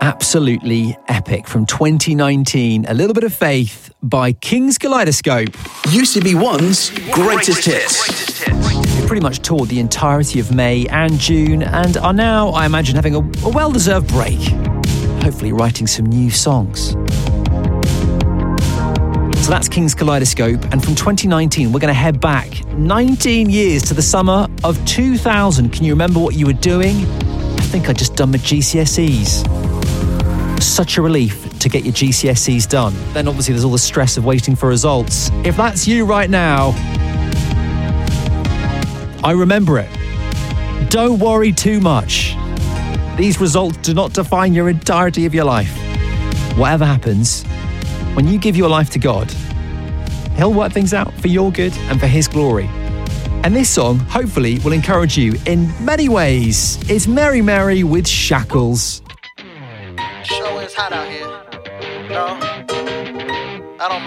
Absolutely epic from 2019. A little bit of faith by King's Kaleidoscope. UCB1's greatest hits. We pretty much toured the entirety of May and June and are now, I imagine, having a well-deserved break. Hopefully writing some new songs. So that's King's Kaleidoscope, and from 2019 we're going to head back 19 years to the summer of 2000. Can you remember what you were doing? I think I'd just done my GCSEs. Such a relief to get your GCSEs done. Then obviously there's all the stress of waiting for results. If that's you right now, I remember it. Don't worry too much. These results do not define your entirety of your life. Whatever happens, when you give your life to God, He'll work things out for your good and for His glory. And this song, hopefully, will encourage you in many ways. It's Mary Mary with Shackles. Sure is hot out here. No.